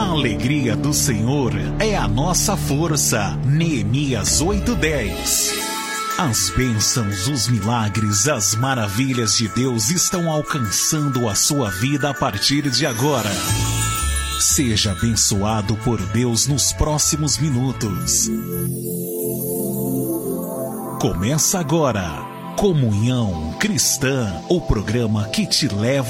A alegria do Senhor é a nossa força. Neemias 8:10. As bênçãos, os milagres, as maravilhas de Deus estão alcançando a sua vida a partir de agora. Seja abençoado por Deus nos próximos minutos. Começa agora, Comunhão Cristã, o programa que te leva